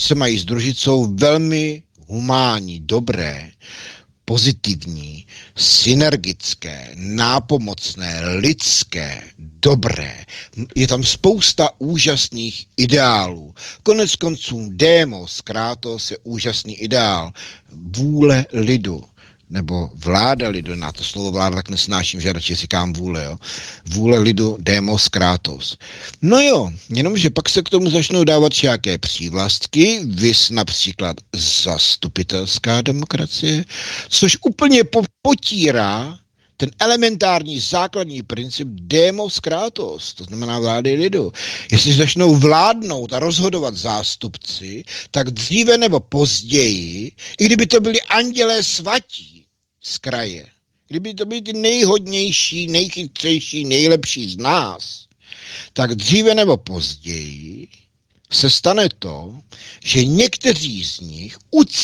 se mají sdružit, jsou velmi humánní, dobré, pozitivní, synergické, nápomocné, lidské, dobré. Je tam spousta úžasných ideálů. Konec konců Demos Kratos je úžasný ideál. Vůle lidu. Nebo vláda lidu, na to slovo vláda tak nesnáším, že radši říkám vůle, jo. Vůle lidu, Demos Kratos. No jo, jenomže pak se k tomu začnou dávat nějaké přívlastky, viz například zastupitelská demokracie, což úplně potírá ten elementární základní princip Demos Kratos, to znamená vlády lidu. Jestli začnou vládnout a rozhodovat zástupci, tak dříve nebo později, i kdyby to byli andělé svatí z kraje, kdyby to byli ty nejhodnější, nejchytřejší, nejlepší z nás, tak dříve nebo později se stane to, že někteří z nich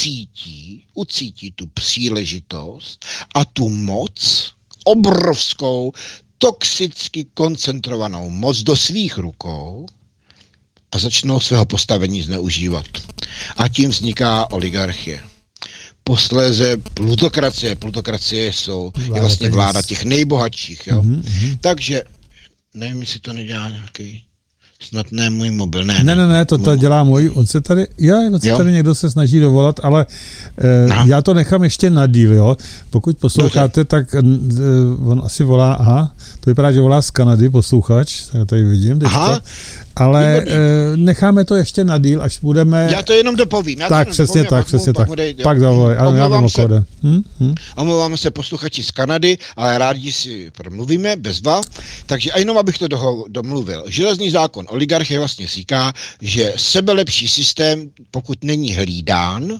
ucítí tu příležitost a tu moc, obrovskou, toxicky koncentrovanou moc do svých rukou a začnou svého postavení zneužívat. A tím vzniká oligarchie. Posléze plutokracie. Plutokracie je vlastně vláda těch nejbohatších. Jo? Takže, nevím, jestli to nedělá nějaký, snad ne můj mobil. Ne, to dělá můj. On se tady někdo se snaží dovolat, ale já to nechám ještě na díl, jo. Pokud posloucháte, tak on asi volá, to vypadá, že volá z Kanady, posluchač, já tady vidím, ale necháme to ještě na díl, až budeme... Já to jenom dopovím. Přesně tak. Pak zavolej, ale já vím, o koho jde. Omlouváme se posluchači z Kanady, ale rádi si promluvíme, bezva. Takže a jenom abych to domluvil. Železný zákon oligarchie vlastně říká, že sebelepší systém, pokud není hlídán,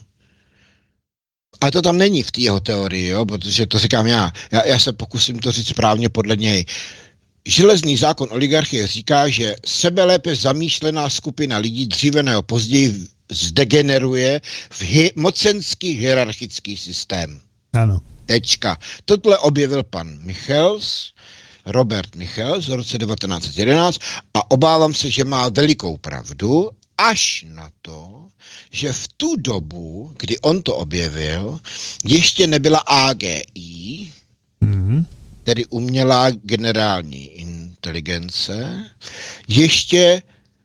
ale to tam není v té jeho teorii, jo, protože to říkám já se pokusím to říct správně podle něj. Železný zákon oligarchie říká, že sebelépe zamýšlená skupina lidí dříve nebo později zdegeneruje v mocenský hierarchický systém. Ano. Tečka. Tohle objevil pan Robert Michels v roce 1911 a obávám se, že má velikou pravdu, až na to, že v tu dobu, kdy on to objevil, ještě nebyla AGI, tedy umělá generální inteligence, ještě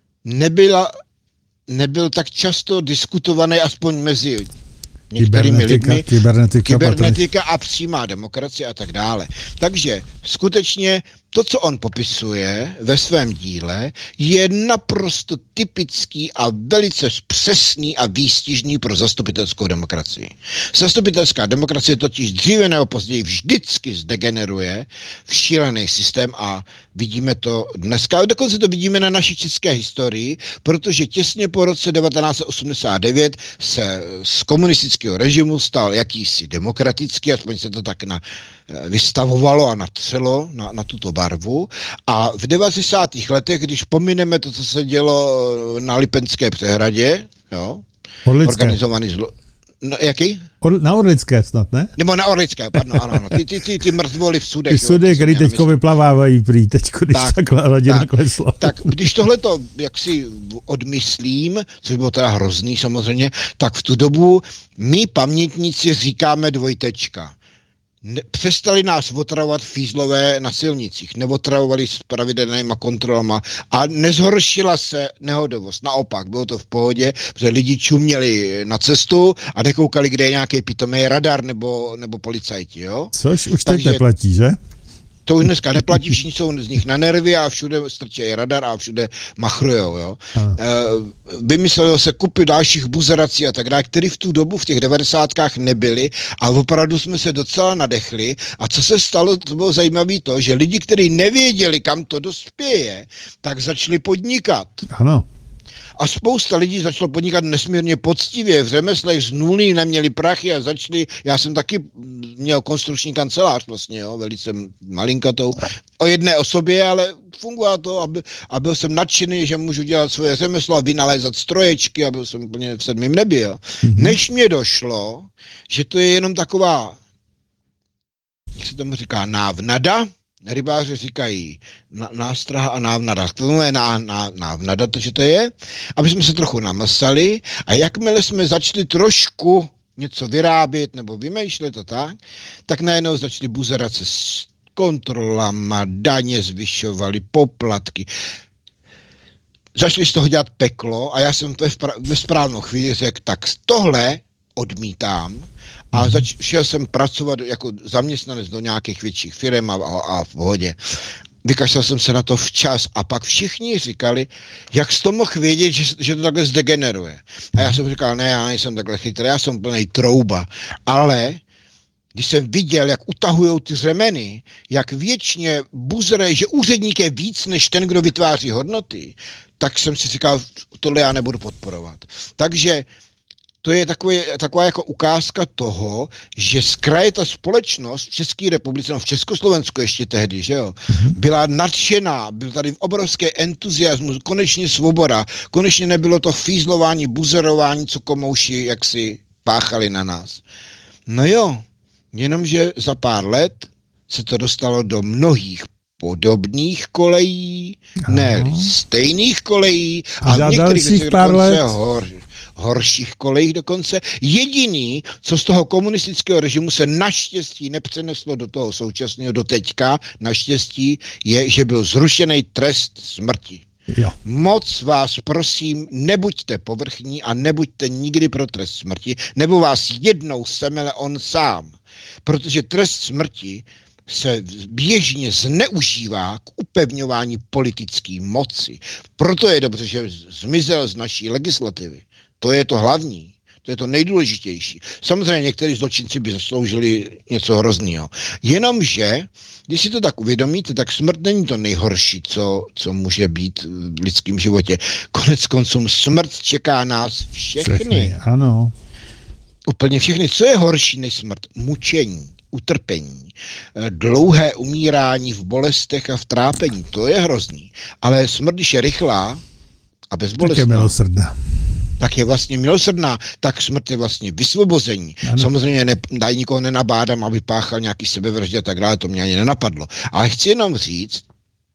nebyl tak často diskutovaný aspoň mezi některými lidmi, kybernetika a přímá demokracie a tak dále. Takže skutečně to, co on popisuje ve svém díle, je naprosto typický a velice přesný a výstižný pro zastupitelskou demokracii. Zastupitelská demokracie totiž dříve nebo později vždycky zdegeneruje v šílený systém a vidíme to dneska, dokonce to vidíme na naší české historii, protože těsně po roce 1989 se z komunistického režimu stal jakýsi demokratický, aspoň se to tak vystavovalo a natřelo na tuto barvu. A v 90. letech, když pomineme to, co se dělo na Lipenské přehradě, jo, organizovaný jaký? Na Orlické snad, ne? Nebo na Orlické, pardon, ano. Ty mrtvoly v Sudech. Ty Sudy, který teďko vyplavávají prý, když takhle hladina klesla. Tak když tohleto jaksi odmyslím, což bylo teda hrozný samozřejmě, tak v tu dobu my pamětníci říkáme dvojtečka. Přestali nás otravovat fízlové na silnicích, neotravovali s pravidelnýma kontrolama a nezhoršila se nehodovost. Naopak, bylo to v pohodě, protože lidi čuměli na cestu a nekoukali, kde je nějaký pitomý radar nebo policajti, jo? Což už teď neplatí, že? To už dneska neplatí, všichni jsou z nich na nervy a všude strčejí radar a všude machrujou, jo. Vymyslelo se kupy dalších buzerací a tak dále, které v tu dobu v těch 90kách nebyly a opravdu jsme se docela nadechli a co se stalo, to bylo zajímavé to, že lidi, kteří nevěděli, kam to dospěje, tak začali podnikat. Ano. A spousta lidí začalo podnikat nesmírně poctivě, v řemeslech z nuly neměli prachy a začali, já jsem taky měl konstrukční kancelář vlastně, jo, velice malinkatou, o jedné osobě, ale fungovalo to a byl jsem nadšený, že můžu dělat svoje řemeslo a vynalézat stroječky a byl jsem úplně v sedmém nebi, jo. Než mě došlo, že to je jenom taková, jak se tomu říká, návnada, rybáři říkají nástraha a návnada. To je návnada, to, že to je, aby jsme se trochu namlsali a jakmile jsme začali trošku něco vyrábět nebo vymýšlet a tak najednou začali buzerat se s kontrolama, daně zvyšovali, poplatky. Začali z toho dělat peklo a já jsem ve správnou chvíli řekl, tak tohle odmítám a šel jsem pracovat jako zaměstnanec do nějakých větších firm a v pohodě. Vykašlal jsem se na to včas a pak všichni říkali, jak jsi to mohl vědět, že to takhle zdegeneruje. A já jsem říkal, ne, já nejsem takhle chytrý, já jsem plnej trouba, ale když jsem viděl, jak utahujou ty řemeny, jak věčně buzrej, že úředník je víc než ten, kdo vytváří hodnoty, tak jsem si říkal, tohle já nebudu podporovat. Takže to je taková jako ukázka toho, že z kraje ta společnost v České republice, no v Československu ještě tehdy, že jo, byla nadšená, byl tady obrovský entuziasmus, konečně svoboda, konečně nebylo to fízlování, buzerování, co komouši jaksi páchali na nás. No jo, jenomže za pár let se to dostalo do mnohých podobných kolejí, ne stejných kolejí a v některých horších kolejích dokonce. Jediný, co z toho komunistického režimu se naštěstí nepřeneslo do toho současného do teďka, naštěstí, je, že byl zrušený trest smrti. Jo. Moc vás prosím, nebuďte povrchní a nebuďte nikdy pro trest smrti, nebo vás jednou semele on sám. Protože trest smrti se běžně zneužívá k upevňování politické moci. Proto je dobře, že zmizel z naší legislativy. To je to hlavní, to je to nejdůležitější. Samozřejmě někteří zločinci by zasloužili něco hroznýho. Jenomže, když si to tak uvědomíte, tak smrt není to nejhorší, co může být v lidském životě. Konec konců smrt čeká nás všechny. Ano. Úplně všechny. Co je horší než smrt? Mučení, utrpení, dlouhé umírání v bolestech a v trápení. To je hrozný. Ale smrt, když je rychlá a bezbolestná, tak je vlastně milosrdná, tak smrt je vlastně vysvobození. Ano. Samozřejmě nikoho nenabádám, aby páchal nějaký sebevraždy a tak dále, to mě ani nenapadlo. Ale chci jenom říct,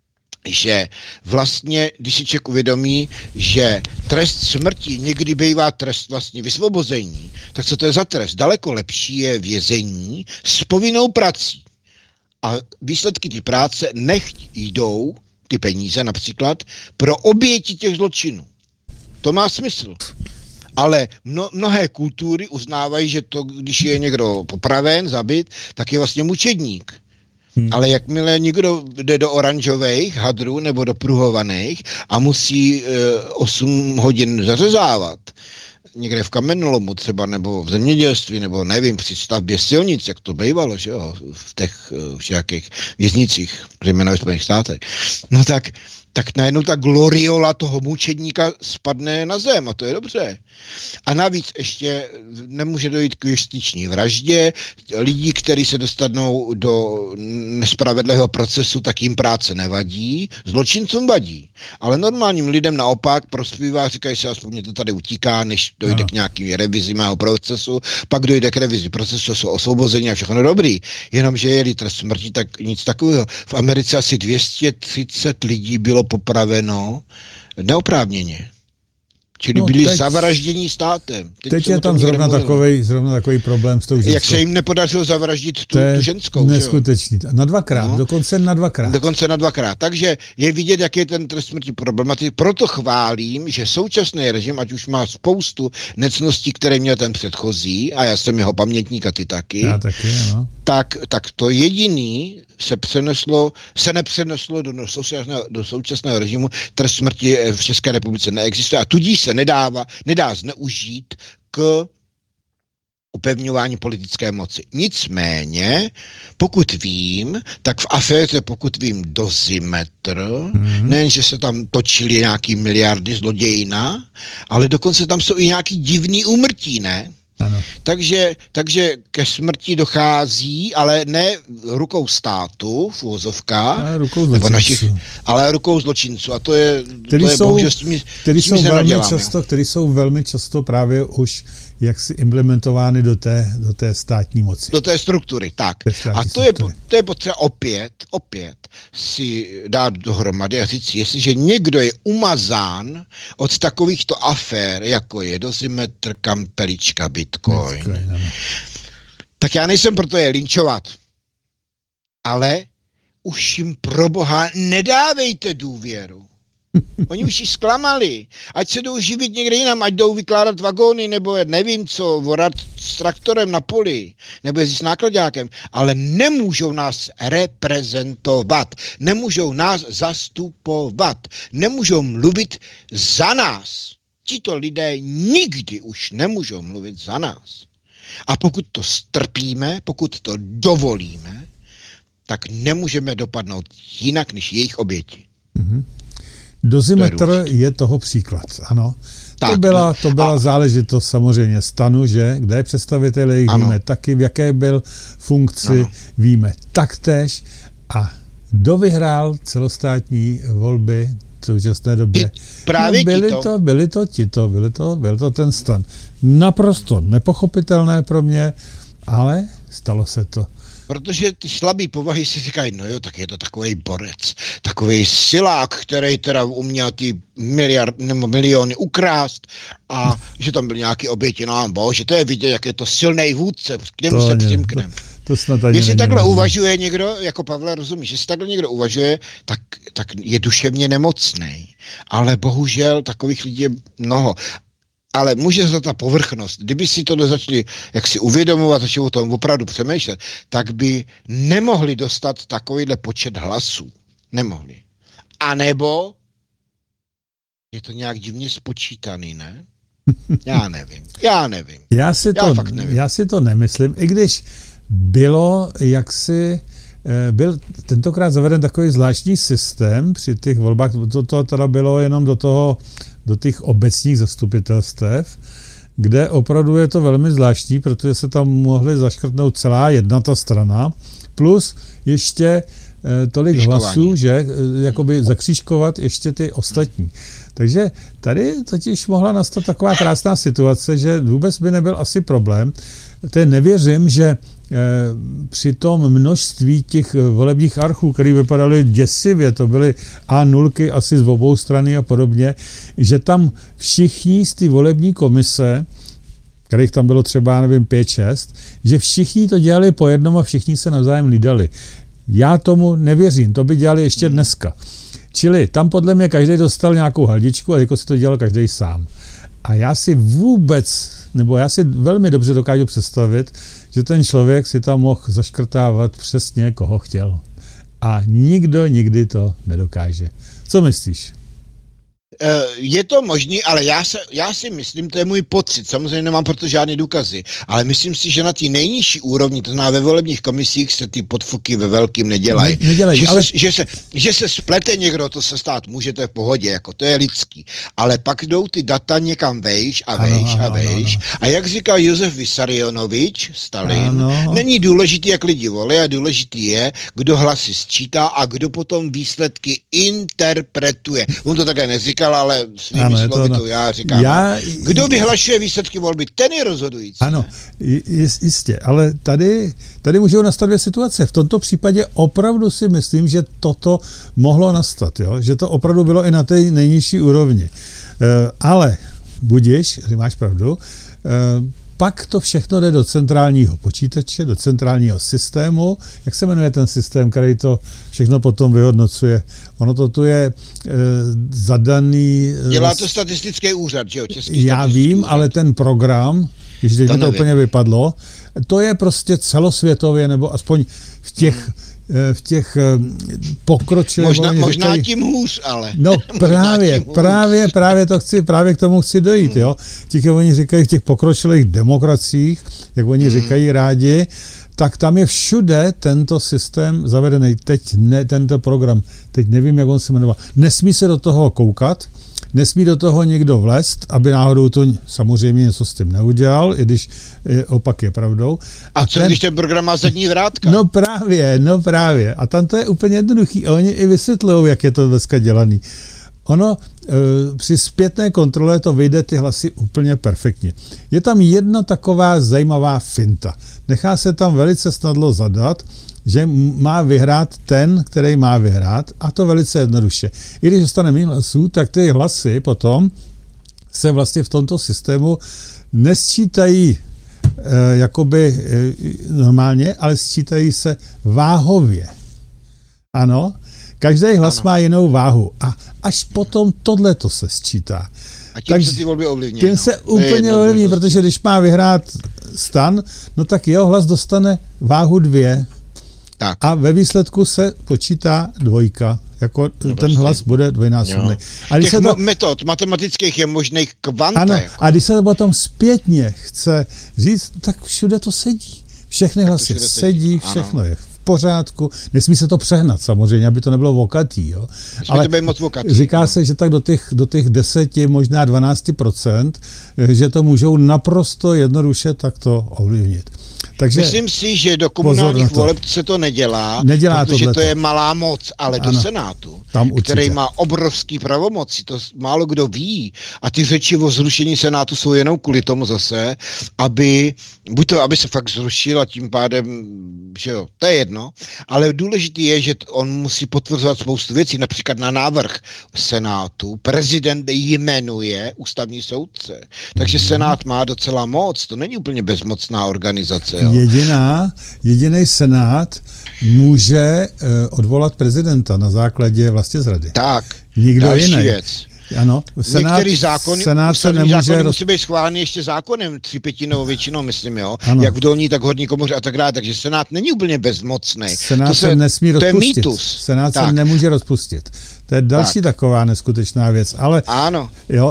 že vlastně, když si člověk uvědomí, že trest smrti někdy bývá trest vlastně vysvobození, tak co to je za trest? Daleko lepší je vězení s povinnou prací. A výsledky té práce nechť jdou, ty peníze například, pro oběti těch zločinů. To má smysl. Ale mnohé kultury uznávají, že to, když je někdo popraven, zabit, tak je vlastně mučedník. Ale jakmile někdo jde do oranžových hadrů nebo do pruhovaných a musí 8 hodin zařezávat, někde v kamenolomu třeba, nebo v zemědělství, nebo nevím, při stavbě silnic, jak to bývalo, že jo, v těch všakých věznicích, zejména ve Spojených státech, no tak najednou ta gloriola toho mučedníka spadne na zem a to je dobře. A navíc ještě nemůže dojít k justiční vraždě. Lidi, kteří se dostanou do nespravedlivého procesu, tak jim práce nevadí. Zločincům vadí. Ale normálním lidem naopak prospívá, říkají se, aspoň mě to tady utíká, než dojde k nějakým revizi mého procesu, pak dojde k revizi procesu, jsou osvobození a všechno dobrý. Jenomže je trest smrti, tak nic takového. V Americe asi 230 lidí bylo popraveno neoprávněně. Čili byli zavražděni státem. Teď je tam zrovna takový problém s tou ženskou. Jak se jim nepodařilo zavraždit tu ženskou. Neskutečný. Na dvakrát, dokonce na dvakrát. Takže je vidět, jak je ten trest smrti problematický. Proto chválím, že současný režim, ať už má spoustu necností, které měl ten předchozí, a já jsem jeho pamětník a ty taky, já taky, ano. Tak to jediný se nepřeneslo do současného režimu. Trest smrti v České republice neexistuje a tudíž se nedá zneužít k upevňování politické moci. Nicméně, pokud vím, tak v aféře, pokud vím, Dozimetr, nejenže se tam točily nějaký miliardy zlodějina, ale dokonce tam jsou i nějaký divný úmrtí, ne? Ano. Takže ke smrti dochází, ale ne rukou státu, v uvozovkách, ale rukou zločinců. A to je bohužel který jsou velmi často právě už jaksi implementovány do té státní moci. Do té struktury, tak. A to je potřeba opět si dát dohromady a říct, jestliže někdo je umazán od takovýchto afér, jako je Dozimetr, Kampelička, Bitcoin, tak já nejsem proto je linčovat. Ale už jim pro boha nedávejte důvěru. Oni už ji zklamali. Ať se jdou živit někde jinam, ať jdou vykládat vagóny, nebo nevím co, vorat s traktorem na poli, nebo jezdit s nákladákem, ale nemůžou nás reprezentovat, nemůžou nás zastupovat, nemůžou mluvit za nás. Tito lidé nikdy už nemůžou mluvit za nás. A pokud to strpíme, pokud to dovolíme, tak nemůžeme dopadnout jinak, než jejich oběti. Mm-hmm. Dozimetr je toho příklad, ano. Tak, to byla záležitost samozřejmě STANu, že? Kde je představitel, jejich víme taky, v jaké byl funkci, víme taktéž. A kdo vyhrál celostátní volby v současné době? Byl to ten STAN. Naprosto nepochopitelné pro mě, ale stalo se to. Protože ty slabý povahy si říkají, no jo, tak je to takovej borec, takovej silák, který teda uměl ty miliony ukrást a že tam byly nějaký oběti, no bože, to je vidět, jak je to silný vůdce, k němu se přimknem. Jestli takhle uvažuje někdo, jako Pavle, rozumíš, jestli takhle někdo uvažuje, tak je duševně nemocnej. Ale bohužel takových lidí je mnoho. Ale může za ta povrchnost, kdyby si to začali jak si uvědomovat, začali o tom opravdu přemýšlet, tak by nemohli dostat takovýhle počet hlasů. Nemohli. A nebo je to nějak divně spočítaný, ne? Já nevím. Já si to nemyslím, i když byl tentokrát zaveden takový zvláštní systém při těch volbách, to teda bylo jenom do těch obecních zastupitelstev, kde opravdu je to velmi zvláštní, protože se tam mohly zaškrtnout celá jedna ta strana, plus ještě tolik hlasů, že jakoby zakřížkovat ještě ty ostatní. Takže tady totiž mohla nastat taková krásná situace, že vůbec by nebyl asi problém. Nevěřím, že při tom množství těch volebních archů, které vypadaly děsivě, to byly A0 asi z obou strany a podobně, že tam všichni z té volební komise, kterých tam bylo třeba, nevím, 5-6, že všichni to dělali po jednom a všichni se navzájem hlídali. Já tomu nevěřím, to by dělali ještě dneska. Čili tam podle mě každý dostal nějakou haldičku a jako si to dělal každý sám. A já si velmi dobře dokážu představit, že ten člověk si tam mohl zaškrtávat přesně, koho chtěl. A nikdo nikdy to nedokáže. Co myslíš? Je to možný, ale já si myslím, to je můj pocit, samozřejmě nemám proto žádné důkazy, ale myslím si, že na té nejnižší úrovni, to znamená ve volebních komisích, se ty podfuky ve velkým nedělají. Že se splete někdo, to se stát může, to je v pohodě, jako to je lidský. Ale pak jdou ty data někam vejš. A jak říkal Josef Vissarionovič, Stalin, není důležitý, jak lidi volí, a důležitý je, kdo hlasy sčítá a kdo potom výsledky interpretuje. On to také neříkal, ale svými slovy to já říkám. Kdo vyhlašuje výsledky volby, ten je rozhodující. Ano, jistě, ale tady můžou nastat dvě situace. V tomto případě opravdu si myslím, že toto mohlo nastat, jo? Že to opravdu bylo i na té nejnižší úrovni. Ale budiš, máš pravdu, pak to všechno jde do centrálního počítače, do centrálního systému. Jak se jmenuje ten systém, který to všechno potom vyhodnocuje? Ono to tu je zadaný... Dělá to statistický úřad, že jo? Já vím, úřad. Ale ten program, když teď mi to úplně vypadlo, to je prostě celosvětově, nebo aspoň v těch pokročilých... Možná tím hůř, ale... No právě k tomu chci dojít, jo. Oni říkají v těch pokročilých demokraciích, jak oni říkají rádi, tak tam je všude tento systém zavedený. Teď ne, tento program, teď nevím, jak on se jmenoval. Nesmí se do toho koukat, nesmí do toho někdo vlést, aby náhodou to samozřejmě něco s tím neudělal, i když opak je pravdou. A co když ten program má zadní vrátka? No právě. A tam to je úplně jednoduchý. A oni i vysvětlují, jak je to dneska dělaný. Ono při zpětné kontrole to vyjde ty hlasy úplně perfektně. Je tam jedna taková zajímavá finta. Nechá se tam velice snadno zadat, že má vyhrát ten, který má vyhrát, a to velice jednoduše. I když dostane méně hlasů, tak ty hlasy potom se vlastně v tomto systému nesčítají jakoby normálně, ale sčítají se váhově. Ano, každý hlas má jinou váhu a až potom tohleto se sčítá. A tím se ty volby ovlivní. Tím se úplně ovlivní, protože když má vyhrát STAN, no tak jeho hlas dostane váhu 2. Tak. A ve výsledku se počítá 2. Jako ten hlas bude dvojnásobný. A těch metod matematických je možných kvanta. Ano, jako. a když se to potom zpětně chce říct, tak všude to sedí. Všechny hlasy sedí, všechno je v pořádku. Nesmí se to přehnat samozřejmě, aby to nebylo vokatý. Jo. Ale to moc vokatý, říká se, že tak do těch 10, možná 12%, že to můžou naprosto jednoduše takto ovlivnit. Takže myslím si, že do komunálních voleb se to nedělá, protože to je malá moc, ale do Senátu, který má obrovský pravomoci, to málo kdo ví. A ty řeči o zrušení Senátu jsou jenom kvůli tomu zase, aby se fakt zrušil a tím pádem, že jo, to je jedno, ale důležitý je, že on musí potvrzovat spoustu věcí, například na návrh Senátu prezident jmenuje ústavní soudce, takže Senát má docela moc, to není úplně bezmocná organizace. Jo. Jediný Senát může odvolat prezidenta na základě vlastizrady. Tak, nikdo další jiný. věc. Ano, některý zákony nemůže musí být schváleny ještě zákonem 3/5 většinou, myslím, jo. Ano. Jak v dolní, tak v horní komoře a tak dále, takže Senát není úplně bezmocný. Senát se nesmí rozpustit. To je mýtus. Senát se nemůže rozpustit. To je další taková neskutečná věc, ale ano. Jo,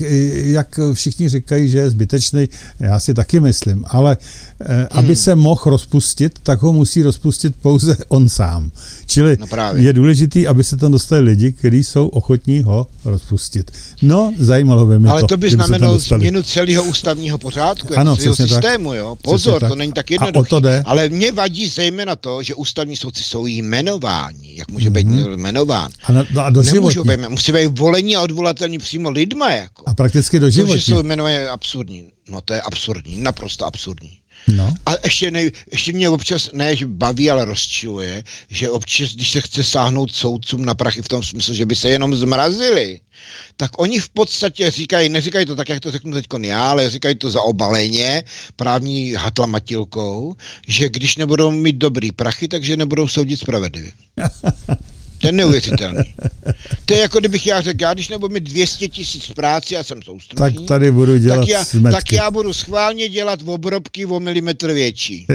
jak všichni říkají, že je zbytečný, já si taky myslím, ale aby se mohl rozpustit, tak ho musí rozpustit pouze on sám. Čili je důležitý, aby se tam dostali lidi, kteří jsou ochotní ho rozpustit. No, zajímalo by mě ale to by znamenalo změnu celého ústavního pořádku, celého systému, tak. Jo. Pozor, to není tak jednoduché. Ale mě vadí zejména to, že ústavní soudci jsou jmenováni. Jak může být jmenován? A doživotní. Musí být volení a odvolatelní přímo lidma. Jako. A prakticky doživotní. To, že jsou jmenové absurdní. No to je absurdní, naprosto absurdní. No. A ještě mě občas, ne že baví, ale rozčiluje, že občas, když se chce sáhnout soudcům na prachy v tom smyslu, že by se jenom zmrazili, tak oni v podstatě neříkají to tak, jak to řeknu teďkon já, ale říkají to zaobaleně, právní hatlamatilkou, že když nebudou mít dobrý prachy, takže nebudou soudit spravedlivě. To je neuvěřitelný. To je jako kdybych já řekl, když nebudu mít 200 000 práci a jsem soustružný, tak tady budu dělat tak já budu schválně dělat obrobky o milimetr větší.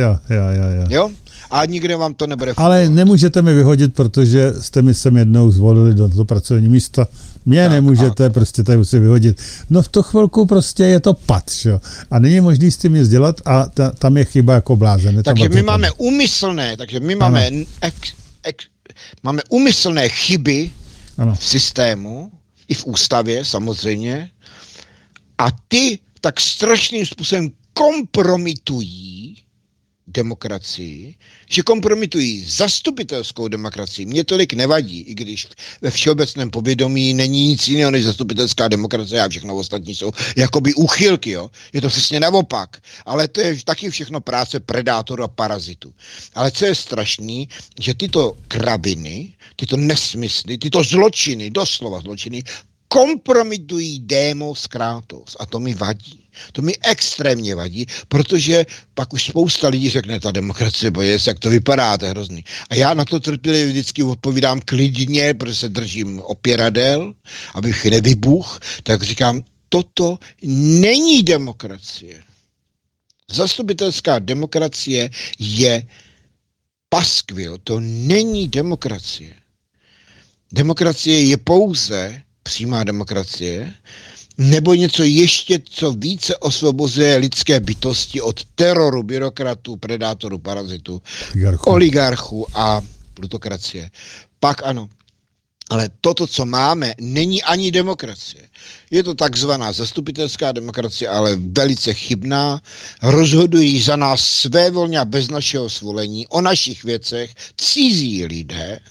Jo? A nikde vám to nebude fungovat. Ale nemůžete mi vyhodit, protože jste mi sem jednou zvolili do toho pracovní místa. Mě nemůžete prostě tady si vyhodit. No v tu chvilku prostě je to pad, jo. A není možný s tím nic dělat a tam je chyba jako blázen. Takže my máme úmyslné, máme úmyslné chyby v systému, i v ústavě samozřejmě, a ty tak strašným způsobem kompromitují demokracii, že kompromitují zastupitelskou demokracii. Mně tolik nevadí, i když ve všeobecném povědomí není nic jiného než zastupitelská demokracie a všechno ostatní jsou jakoby úchylky, jo. Je to přesně naopak. Ale to je taky všechno práce predátoru a parazitu. Ale co je strašný, že tyto kraviny, tyto nesmysly, tyto zločiny, doslova zločiny, kompromitují demos kratos. A to mi vadí. To mi extrémně vadí, protože pak už spousta lidí řekne, ta demokracie, jak to vypadá, to je hrozný. A já na to trpělivě vždycky odpovídám klidně, protože se držím opěradel, abych nevybuch, tak říkám, toto není demokracie. Zastupitelská demokracie je paskvil, to není demokracie. Demokracie je pouze přímá demokracie, nebo něco ještě, co více osvobozuje lidské bytosti od teroru byrokratů, predátorů, parazitů, oligarchů a plutokracie. Pak ano, Ale toto, co máme, není ani demokracie. Je to takzvaná zastupitelská demokracie, ale velice chybná. Rozhodují za nás svévolně a bez našeho svolení o našich věcech cizí lidé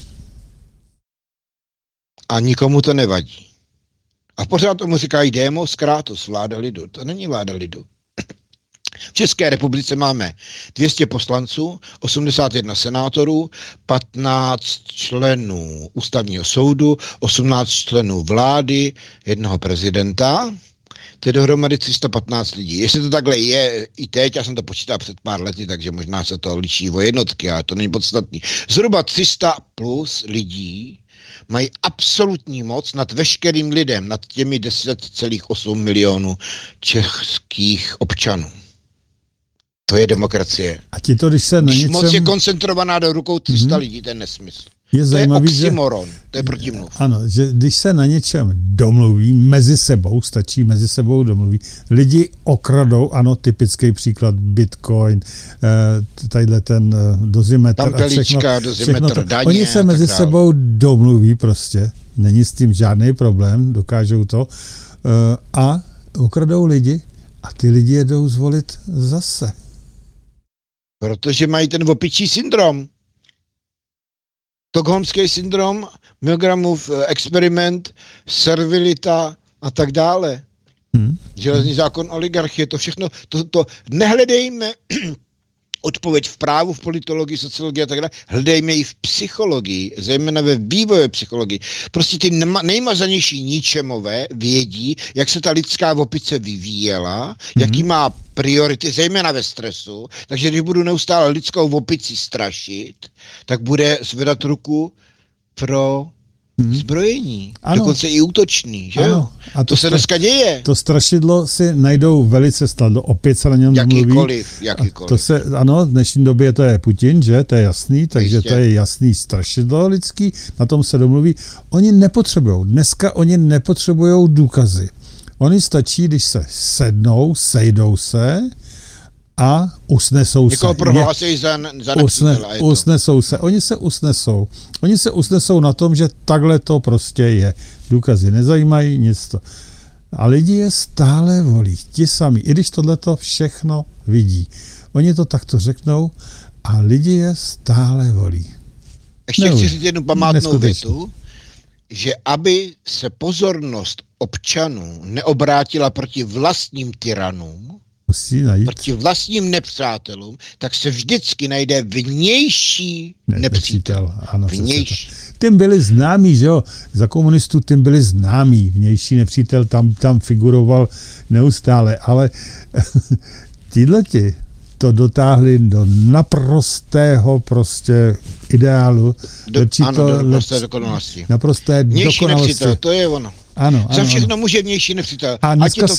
a nikomu to nevadí. A pořád tomu říkají demos kratos, vláda lidu. To není vláda lidu. V České republice máme 200 poslanců, 81 senátorů, 15 členů ústavního soudu, 18 členů vlády, jednoho prezidenta, to je dohromady 315 lidí. Jestli to takhle je i teď, já jsem to počítal před pár lety, takže možná se to liší o jednotky, ale to není podstatný. Zhruba 300 plus lidí mají absolutní moc nad veškerým lidem, nad těmi 10,8 milionů českých občanů. To je demokracie. A ti to, když se na něčem... Moc je koncentrovaná do rukou 300 lidí, to je nesmysl. Je zajímavý, to je oxymoron, to je protimluv. Ano, že když se na něčem domluví mezi sebou, stačí mezi sebou domluví, lidi okradou, ano, typický příklad Bitcoin, tadyhle ten dozimetr a všechno to. Daně, oni se mezi sebou domluví prostě, není s tím žádný problém, dokážou to, a okradou lidi a ty lidi jedou zvolit zase. Protože mají ten opičí syndrom. Stockholmský syndrom, Milgramův experiment, servilita a tak dále. Železný zákon oligarchie, to všechno, to nehledejme odpověď v právu, v politologii, sociologii a tak dále, hledejme ji v psychologii, zejména ve vývoje psychologii. Prostě ty nejmazanější ničemové vědí, jak se ta lidská opice vyvíjela, jaký má priority, zejména ve stresu, takže když budu neustále lidskou opici strašit, tak bude zvedat ruku pro zbrojení, dokonce i útočný, že jo? A to se dneska děje. To strašidlo si najdou velice snadno, opět se na něm mluví. Jakýkoliv. To se, ano, v dnešní době to je Putin, že? To je jasný, takže Jistě. to je jasný strašidlo lidský, na tom se domluví. Oni dneska oni nepotřebují důkazy. Oni stačí, když se sejdou se a usnesou Někoho se. prohlásí za nepřítele. Usnesou se. Oni se usnesou. Oni se usnesou na tom, že takhle to prostě je. Důkazy nezajímají, nic to. A lidi je stále volí. Ti sami. I když tohleto všechno vidí. Oni to takto řeknou a lidi je stále volí. Ještě chci říct jednu památnou větu, že aby se pozornost občanů neobrátila proti vlastním tyranům, proti vlastním nepřátelům, tak se vždycky najde vnější nepřítel. Ano, vnější. Tím byli známí, že jo? Za komunistů tím byli známí. Vnější nepřítel tam figuroval neustále, ale tíhleti to dotáhli do naprostého prostě ideálu. Naprosté dokonalosti. Naprosté vnější dokonalosti. Nepřítel, to je ono. Ano, za všechno může vnější nepřítel. A dneska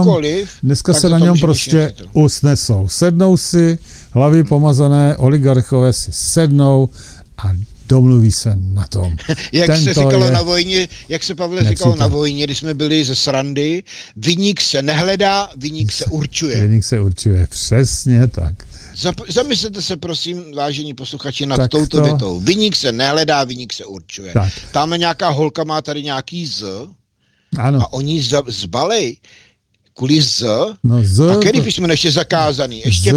se na něm prostě usnesou. Sednou si, hlavy pomazané oligarchové si sednou a domluví se na tom. Jak se říkalo na vojně, jak se Pavle říkalo na vojně, když jsme byli ze srandy, viník se nehledá, viník se určuje. Viník se určuje, přesně tak. Zamyslete se, prosím, vážení posluchači, nad touto větou. Viník se nehledá, viník se určuje. Tak. Tamhle nějaká holka má tady nějaký ano. A oni zbalej kvůli a který písmeno ještě zakázaný. Ještě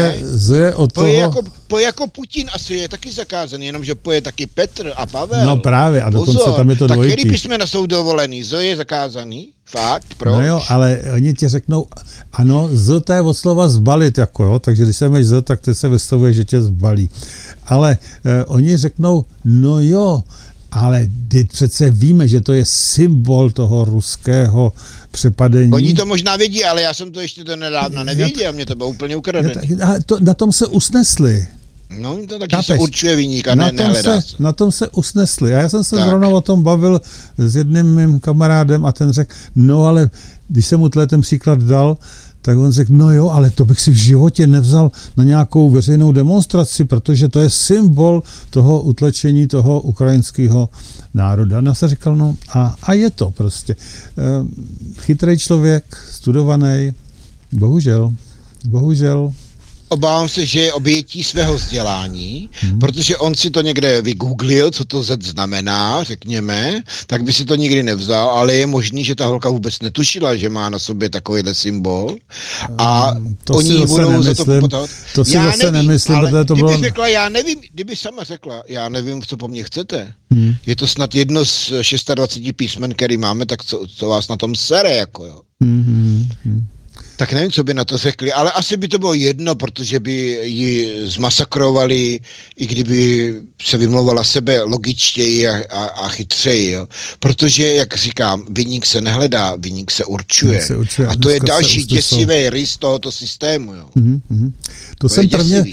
po jako Putin asi je taky zakázaný, jenomže je taky Petr a Pavel. No právě, a dokonce tam je to dvojitý. Tak který písmena jsou dovolený? Je zakázaný? Fakt? Proč? No jo, ale oni ti řeknou, ano, to je od slova zbalit, jako jo, takže když se máš tak ty se vystavuje, že tě zbalí. Ale oni řeknou, no jo, ale přece víme, že to je symbol toho ruského přepadení. Oni to možná vědí, ale já jsem to ještě do nedávna nevěděl, mě to bylo úplně ukradené. Na tom se usnesli. No, to taky se určuje viník a nehledá se. Na tom se usnesli. A já jsem se zrovna o tom bavil s jedním mým kamarádem a ten řekl, no ale když jsem mu ten příklad dal, tak on řekl, no jo, ale to bych si v životě nevzal na nějakou veřejnou demonstraci, protože to je symbol toho utlačení toho ukrajinského národa. No se říkal, no a je to prostě. Chytrý člověk, studovaný, bohužel, Obávám se, že je obětí svého vzdělání, protože on si to někde vygooglil, co to Z znamená, řekněme, tak by si to nikdy nevzal, ale je možný, že ta holka vůbec netušila, že má na sobě takovýhle symbol a oni budou za to popotovat. To si zase nemyslím, protože to bylo... Kdyby řekla, já nevím, kdyby sama řekla, já nevím, co po mně chcete, je to snad jedno z 26 písmen, který máme, tak co vás na tom sere, jako jo. Tak nevím, co by na to řekli, ale asi by to bylo jedno, protože by ji zmasakrovali, i kdyby se vymlouvala sebe logičtěji a chytřeji, jo. Protože, jak říkám, viník se nehledá, viník se určuje. A to je další děsivý rys tohoto systému, jo. To jsem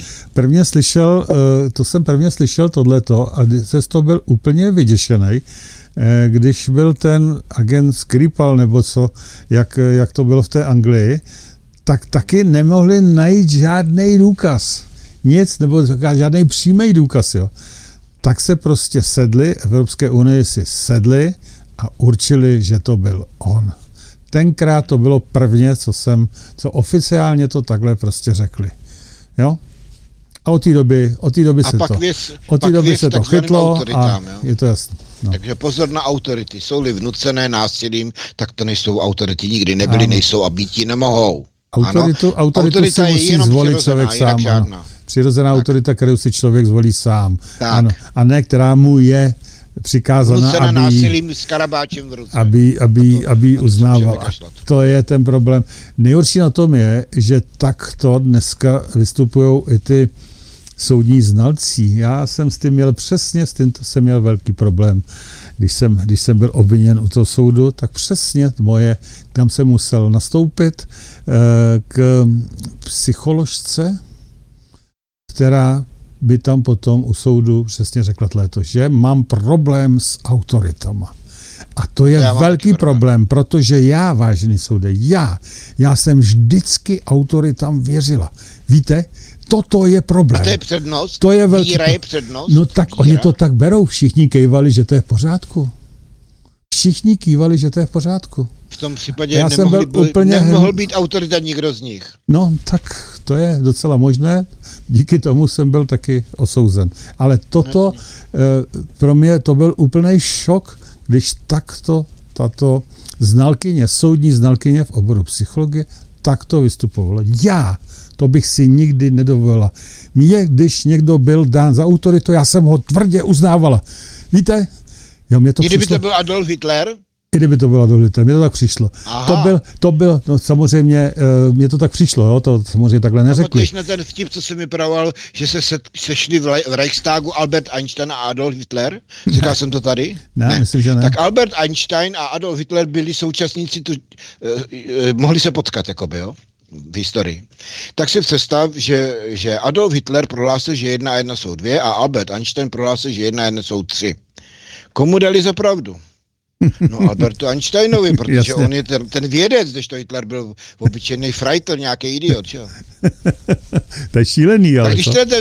prvně slyšel tohleto a se z toho byl úplně vyděšený, když byl ten agent Skripal, nebo co, jak to bylo v té Anglii, tak taky nemohli najít žádný důkaz. Nic, nebo žádný přímý důkaz, jo. Tak se prostě sedli, Evropské unii si sedli a určili, že to byl on. Tenkrát to bylo prvně, co oficiálně to takhle prostě řekli. Jo? A od té doby se to chytlo a je to jasné. No. Takže pozor na autority. Jsou-li vnucené násilím, tak to nejsou autority. Nikdy nebyly, nejsou a býti nemohou. Autoritu si musí zvolit člověk sám. Přirozená autorita, kterou si člověk zvolí sám. Ano. A ne, která mu je přikázaná, násilím s karabáčem v ruce. Aby uznával. To je ten problém. Nejhorší na tom je, že takto dneska vystupují i ty soudní znalci. Já jsem s tím měl velký problém. Když jsem byl obviněn u toho soudu, tak přesně tam jsem musel nastoupit k psycholožce, která by tam potom u soudu přesně řekla to, že mám problém s autoritama. A to je velký problém, protože já, vážený soude, já jsem vždycky autoritám věřila. Víte, toto je problém. A to je přednost? To je velký... Víra je přednost? No tak víra? Oni to tak berou. Všichni kývali, že to je v pořádku. V tom případě nemohl být autorita nikdo z nich. No, tak to je docela možné. Díky tomu jsem byl taky osouzen. Ale toto pro mě to byl úplný šok, když takto tato soudní znalkyně v oboru psychologie takto vystupovala. To bych si nikdy nedovolila. Když někdo byl dán za autoritu, já jsem ho tvrdě uznávala. Víte? Kdyby to byl Adolf Hitler? Kdyby to byl Adolf Hitler, mně to tak přišlo. To byl, no samozřejmě, mně to tak přišlo, jo, to samozřejmě takhle neřekli. Když na ten vtip, co jsem mi pravoval, že se sešli v Reichstagu Albert Einstein a Adolf Hitler? Říkal jsem to tady? Ne, myslím, že ne. Tak Albert Einstein a Adolf Hitler byli současníci, mohli se potkat, jakoby, jo? V historii. Tak si představ, že Adolf Hitler prohlásil, že 1 a 1 jsou 2 a Albert Einstein prohlásil, že 1 a 1 jsou 3. Komu dali za pravdu? No Albertu Einsteinovi, protože on je ten vědec, když to Hitler byl obyčejný frajtel, nějaký idiot, jo. To je šílený, ale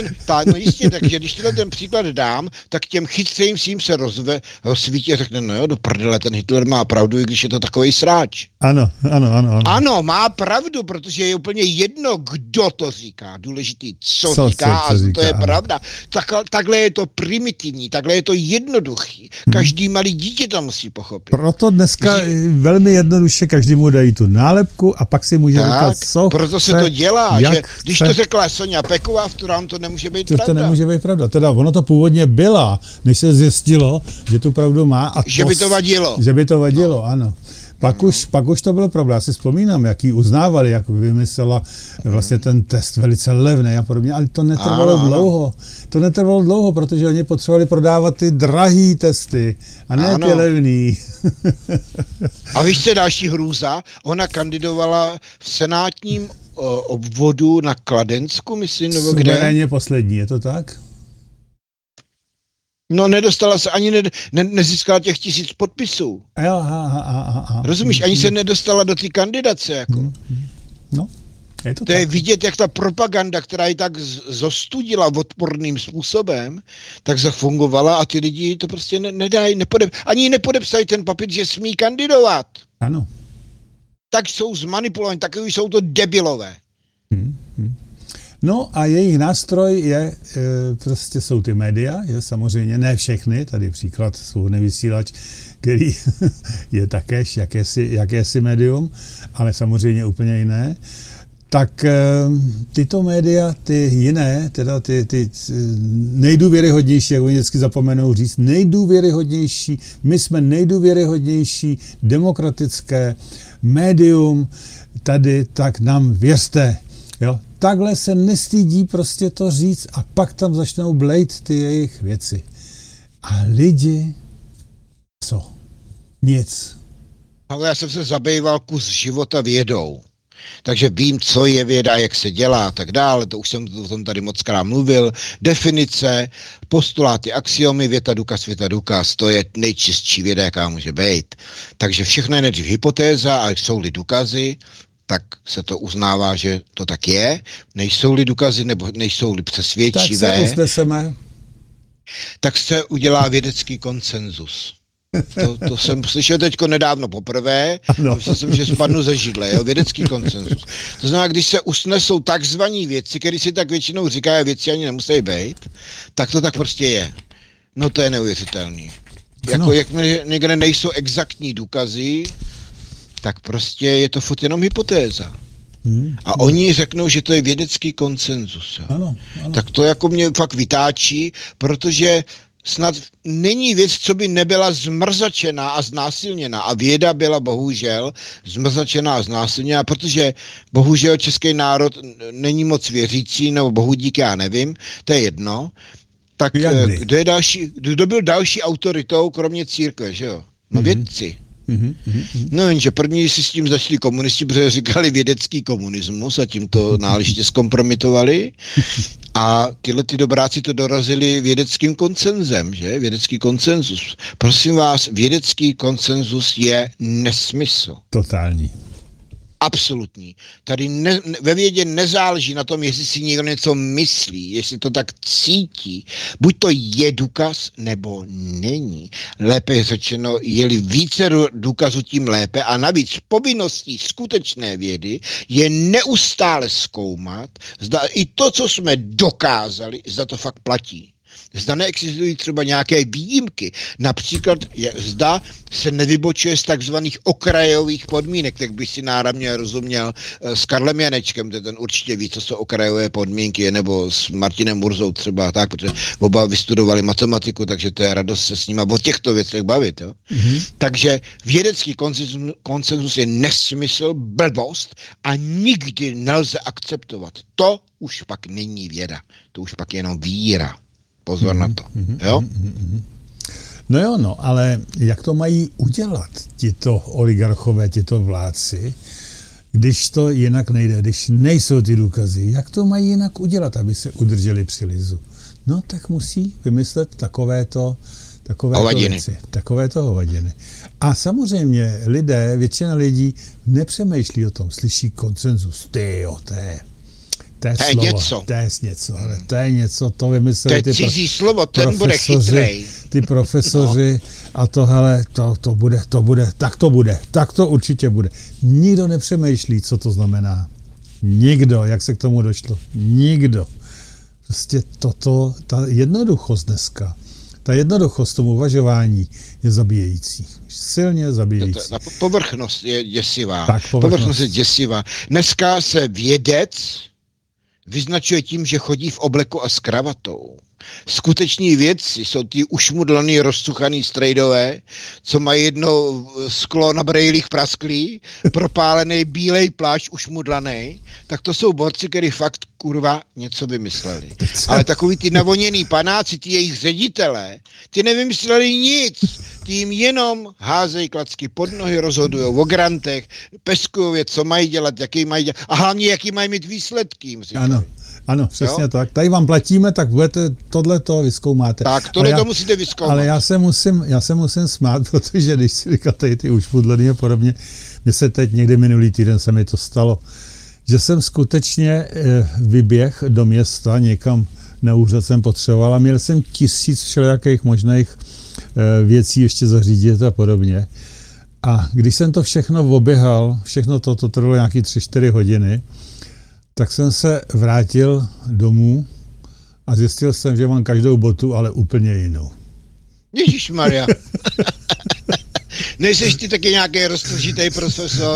takže když ten příklad dám, tak těm chytřejším se rozsvítí a řekne, no jo, do prdele, ten Hitler má pravdu, i když je to takovej sráč. Ano. Ano, má pravdu, protože je úplně jedno, kdo to říká. Důležitý, co říká, a to je pravda. Takhle je to primitivní, takhle je to jednoduchý. Každý malý dítě to musí pochopit. Proto dneska velmi jednoduše každému dají tu nálepku a pak si může říkat, co proto se to dělá, že když to řekla Soňa Peková, v kterém to nemůže být pravda. To nemůže být pravda. Teda ono to původně byla, než se zjistilo, že tu pravdu má. A že by to vadilo. Že by to vadilo, ano. Pak už to bylo problém. Já si vzpomínám, jak ji uznávali, jak vymyslela vlastně ten test velice levný a podobně, ale to netrvalo dlouho. To netrvalo dlouho, protože oni potřebovali prodávat ty drahý testy a ne ty levný. A víš, co je další hrůza? Ona kandidovala v senátním obvodu na Kladensku, myslím, nebo kde? Suverénně poslední, je to tak? No nedostala se, ani nezískala těch 1000 podpisů. Rozumíš, ani se nedostala do té kandidace. Jako. No, to je vidět, jak ta propaganda, která ji tak zostudila odporným způsobem, tak zafungovala a ty lidi to prostě nedají, ani nepodepsají ten papír, že smí kandidovat. Ano. Tak jsou zmanipulovaní, takový jsou to debilové. No a jejich nástroj je, prostě jsou ty média, je samozřejmě ne všechny, tady příklad Svobodný vysílač, který je také jakési médium, ale samozřejmě úplně jiné. Tak tyto média, ty jiné, teda ty nejdůvěryhodnější, jak oni vždycky zapomenou říct, nejdůvěryhodnější, my jsme nejdůvěryhodnější demokratické médium tady, tak nám věřte. Jo? Takhle se nestydí prostě to říct a pak tam začnou blejt ty jejich věci. A lidi, co? Nic. Ale já jsem se zabýval kus života vědou. Takže vím, co je věda, jak se dělá a tak dále, to už jsem o tom tady mockrát mluvil. Definice, postuláty, axiomy, věta, důkaz, to je nejčistší věda, jaká může být. Takže všechno je nejdřív hypotéza a jsou-li důkazy, tak se to uznává, že to tak je. Nejsou-li důkazy nebo nejsou-li přesvědčivé, tak se usneseme. Tak se udělá vědecký konsenzus. To jsem slyšel teďko nedávno poprvé, myslel jsem, že spadnu ze židle, jo, vědecký konsenzus. To znamená, když se usnesou takzvaní věci, které si tak většinou říkají, věci ani nemusí být, tak to tak prostě je. No to je neuvěřitelný. Jako jak někde nejsou exaktní důkazy, tak prostě je to furt jenom hypotéza. A oni řeknou, že to je vědecký konsenzus. Ano. Tak to jako mě fakt vytáčí, protože snad není věc, co by nebyla zmrzačená a znásilněná. A věda byla bohužel zmrzačená a znásilněná, protože bohužel český národ není moc věřící, nebo bohu dík, já nevím, to je jedno. Tak kdo byl další autoritou, kromě církve, že jo? No vědci. No jenže první si s tím začali komunisti, protože říkali vědecký komunismus a tím to náležitě zkompromitovali. A tyhle ty dobráci to dorazili vědeckým konsenzem, že? Vědecký konsenzus. Prosím vás, vědecký konsenzus je nesmysl. Totální. Absolutní. Tady ve vědě nezáleží na tom, jestli si někdo něco myslí, jestli to tak cítí. Buď to je důkaz, nebo není. Lépe řečeno, je-li více důkazů, tím lépe. A navíc povinností skutečné vědy je neustále zkoumat, zda i to, co jsme dokázali, zda to fakt platí. Zda neexistují třeba nějaké výjimky. Například zda se nevybočuje z takzvaných okrajových podmínek, tak bych si náramně rozuměl s Karlem Janečkem, ten určitě ví, co jsou okrajové podmínky, nebo s Martinem Murzou třeba tak, protože oba vystudovali matematiku, takže to je radost se s nima o těchto věcech bavit. Jo? Takže vědecký konsenzus je nesmysl, blbost a nikdy nelze akceptovat. To už pak není věda, to už pak je jenom víra. Pozor na to, jo? No, ale jak to mají udělat tito oligarchové, tito vládci, když to jinak nejde, když nejsou ty důkazy, jak to mají jinak udělat, aby se udrželi při lizu? No, tak musí vymyslet takovéto věci, takovéto hovadiny. A samozřejmě většina lidí nepřemýšlí o tom, slyší konsenzus, to je něco, to vymysleli ty cizí slovo, ten bude chytrej. Ty profesoři a tak to určitě bude. Nikdo nepřemýšlí, co to znamená. Nikdo, jak se k tomu došlo. Nikdo. Prostě ta jednoduchost dneska, ta jednoduchost tomu uvažování je zabíjející. Silně zabíjející. Povrchnost je děsivá. Povrchnost je děsivá. Dneska se vědec vyznačuje tím, že chodí v obleku a s kravatou. Skuteční vědci jsou ty ušmudlaný, rozcuchaný strejdové, co mají jedno sklo na brejlích prasklý, propálený bílej plášť ušmudlaný, tak to jsou borci, kteří fakt kurva něco vymysleli. Ale takový ty navoněný panáci, ty jejich ředitelé, ty nevymysleli nic. Ty jim jenom házejí klacky pod nohy, rozhodujou o grantech, peskují, co mají dělat, jaký mají dělat a hlavně, jaký mají mít výsledky. Ano, přesně tak. Tady vám platíme, tak budete tohleto vyzkoumáte. Tak, to musíte vyzkoumat. Ale já se musím smát, protože když si říkáte ty ušpudlený a podobně, mně se teď někdy minulý týden se mi to stalo, že jsem skutečně vyběh do města, někam na úřad jsem potřeboval a měl jsem 1000 všelijakých možných věcí ještě zařídit a podobně. A když jsem to všechno oběhal, všechno to trvalo nějaký 3-4 hodiny, Tak jsem se vrátil domů a zjistil jsem, že mám každou botu, ale úplně jinou. Ježišmarja. Nejseš ty taky nějaký roztržitej profesor?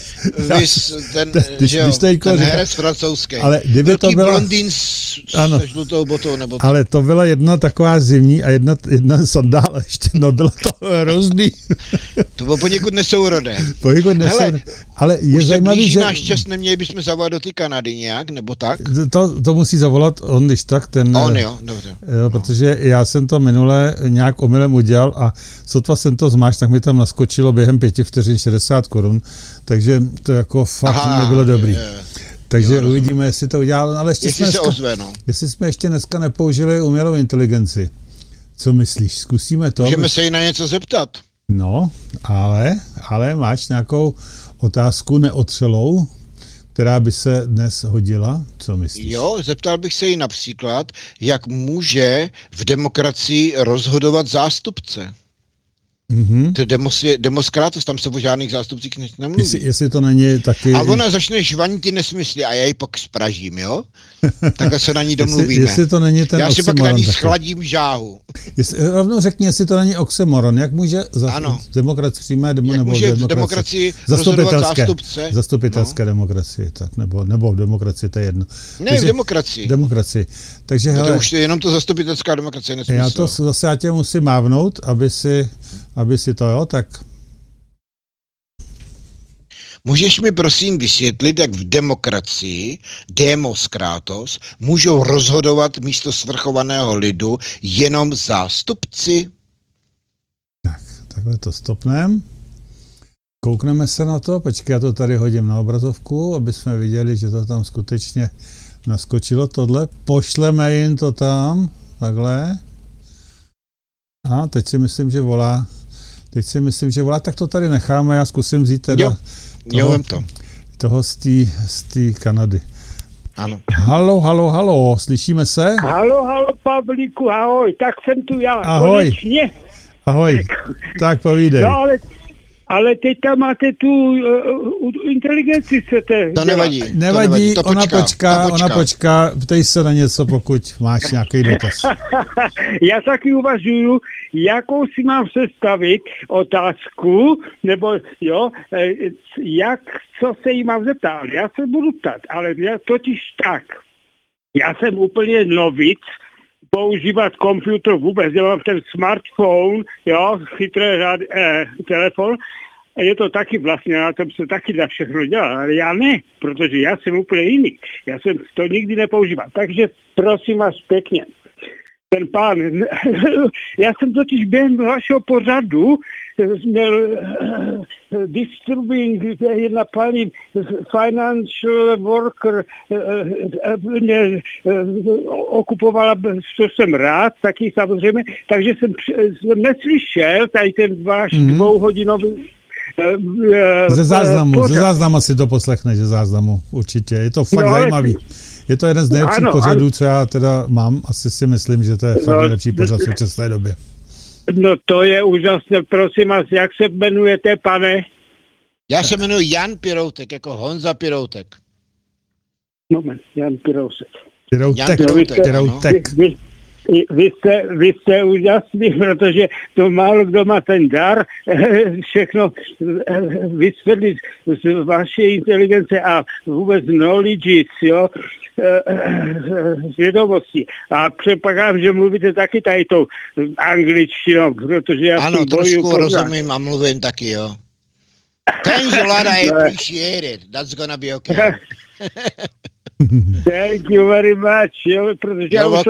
Ten herec francouzský. Ale kdyby to byla... blondýn se žlutou botou, nebo... Ale to byla jedna taková zimní a jedna sandála ještě, no bylo to hrozný. To bylo poněkud nesourodé. Hele, ale je už zajímavý, že... náš čas, neměli bychom zavolat do té Kanady nějak, nebo tak? To musí zavolat on, když tak ten... On, jo, dobře. Jo, protože já jsem to minule nějak omylem udělal a sotva jsem to zmáš, tak mi tam naskočilo během 5 vteřin 60 korun, takže to jako fakt nebylo dobrý. Takže uvidíme, jestli to udělá, ale jestli jsme ještě dneska nepoužili umělou inteligenci. Co myslíš? Zkusíme to? Můžeme se jí na něco zeptat. No, ale máš nějakou otázku neotřelou, která by se dnes hodila? Co myslíš? Jo, zeptal bych se jí například, jak může v demokracii rozhodovat zástupce. To Demoskratos, tam se o žádných zástupcích nemluví. Jestli to není taky... A ona začne žvanit ty nesmysly a já ji pak spražím, jo? Takhle se na ní domluvíme. Jestli to není ten já si oxymoron, pak na ní taky schladím žáhu. Rovnou řekni, jestli to není oxymoron. Jak může demokracie přímé demokracii rozhodovat zástupce? Zastupitelské demokracie, tak, nebo v demokracii, to je jedno. Ne, v demokracii. Takže hele, to už je jenom to zastupitelská demokracie nesmysl. Já to zase tě musím mávnout, aby si to, jo, tak... Můžeš mi prosím vysvětlit, jak v demokracii Demoskratos můžou rozhodovat místo svrchovaného lidu jenom zástupci? Tak, takhle to stopneme. Koukneme se na to, počkej, já to tady hodím na obrazovku, aby jsme viděli, že to tam skutečně naskočilo tohle. Pošleme jim to tam, takhle. A teď si myslím, že volá, tak to tady necháme, já zkusím vzít teda toho z té Kanady. Ano. Halo, slyšíme se? Halo, Pavlíku, ahoj, tak jsem tu já, ahoj. Konečně. Ahoj, tak povídej. No ale teď tam máte tu inteligenci, chcete. To nevadí, ona počká, ptej se na něco, pokud máš nějaký dotaz. Já taky uvažuju, jakou si mám představit otázku, nebo jo, co se jí mám zeptat. Já se budu ptat, ale já totiž tak. Já jsem úplně novic, používat počítač vůbec, já mám ten smartphone, jo, chytrý telefon, a je to taky vlastně, na tom se taky dá všechno dělat, ale já ne, protože já jsem úplně jiný, já jsem to nikdy nepoužíval, takže prosím vás pěkně, ten pán, já jsem totiž během vašeho pořadu měl disturbing, jedna paní financial worker mě okupovala, co jsem rád, taky samozřejmě, takže jsem neslyšel tady ten váš dvouhodinový ze záznamu si to poslechneš, ze záznamu, určitě, je to fakt zajímavý. Je to jeden z nejlepších pořadů, co já teda mám, asi si myslím, že to je fakt nejlepší pořad v současné době. No to je úžasné, prosím vás, jak se jmenujete, pane? Já se jmenuji Jan Piroutek, jako Honza Piroutek. Moment, Jan Piroutek. Piroutek. Vy jste úžasný, protože to málo kdo má ten dar všechno vysvětlit z vaší inteligence a vůbec knowledge, jo, vědomosti. A předpokládám, že mluvíte taky tady tou angličtinou, protože já ano, trošku rozumím a mluvím taky, jo. Thanks a lot, I appreciate it. That's gonna be okay. Thank you very much, jo, protože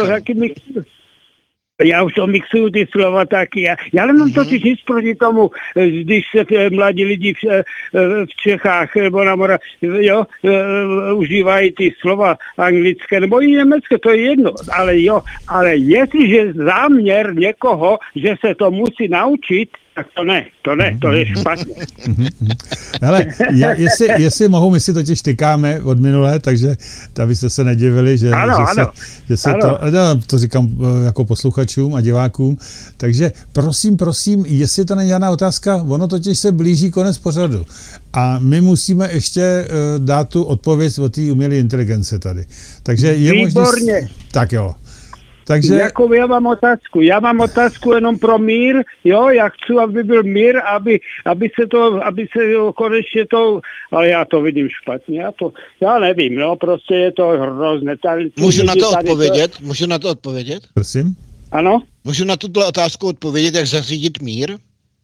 já už to mixuju ty slova taky. Já nemám totiž nic proti tomu, když se mladí lidi v Čechách nebo na Moravě, jo, užívají ty slova anglické nebo i německé, to je jedno. Ale jestliže záměr někoho, že se to musí naučit, Tak to je špatně. Hele, jestli mohu, my si totiž tykáme od minulé, takže abyste se nedivili, že se to říkám jako posluchačům a divákům. Takže prosím, jestli to není žádná otázka, ono totiž se blíží konec pořadu. A my musíme ještě dát tu odpověď o té umělé inteligence tady. Takže je Výborně. Tak jo. Takže... Jako já mám otázku jenom pro mír, jo, já chci, aby byl mír, aby se konečně to, ale já to vidím špatně, já nevím, no, prostě je to hrozné. Můžu na to odpovědět? Prosím? Ano? Můžu na tuto otázku odpovědět, jak zařídit mír?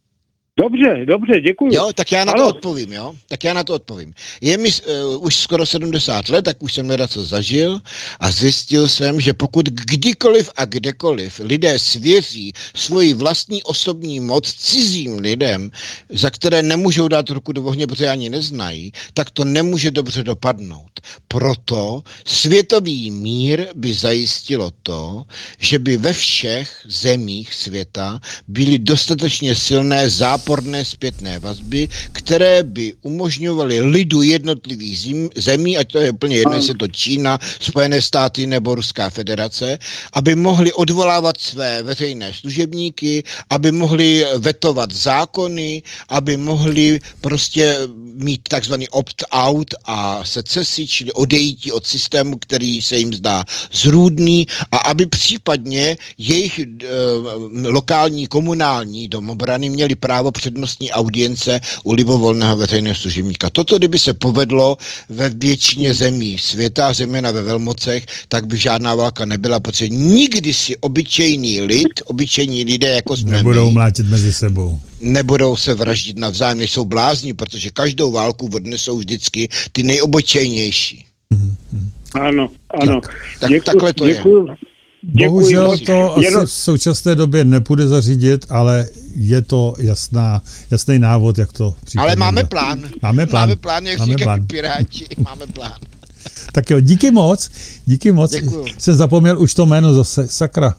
Dobře, děkuji. Jo, tak já na to odpovím. Je mi už skoro 70 let, tak už jsem něco zažil a zjistil jsem, že pokud kdykoliv a kdekoliv lidé svěří svoji vlastní osobní moc cizím lidem, za které nemůžou dát ruku do ohně, protože ani neznají, tak to nemůže dobře dopadnout. Proto světový mír by zajistilo to, že by ve všech zemích světa byly dostatečně silné záporné zpětné vazby, které by umožňovaly lidu jednotlivých zemí, ať to je úplně jedno, jestli to Čína, Spojené státy nebo Ruská federace, aby mohli odvolávat své veřejné služebníky, aby mohli vetovat zákony, aby mohli prostě mít takzvaný opt-out a secesi, čili odejítí od systému, který se jim zdá zrůdný, a aby případně jejich lokální komunální domobrany měli právo přednostní audience u libovolného veřejného služebníka. Toto, kdyby se povedlo ve většině zemí světa, zejména ve velmocech, tak by žádná válka nebyla, protože nikdy si obyčejní lidé, jako jsme nebudou mlátit mezi sebou. Nebudou se vraždit navzájem, nejsou blázni, protože každou válku odnesou vždycky ty nejobyčejnější. Ano. Takhle to je. Bohužel to asi v současné době nepůjde zařídit, ale je to jasný návod, jak to případně. Ale máme plán. Máme plán, jak říkají Piráti. Máme plán. Tak jo, díky moc. Děkuju. Jsem zapomněl už to jméno zase, sakra.